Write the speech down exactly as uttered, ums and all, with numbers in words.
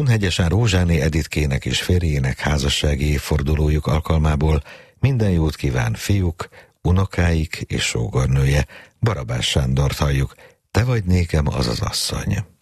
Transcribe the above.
Kunhegyesen Rózsáné Editkének és férjének házassági évfordulójuk alkalmából minden jót kíván fiúk, unokáik és sógornője. Barabás Sándort halljuk. Te vagy nékem az az asszony.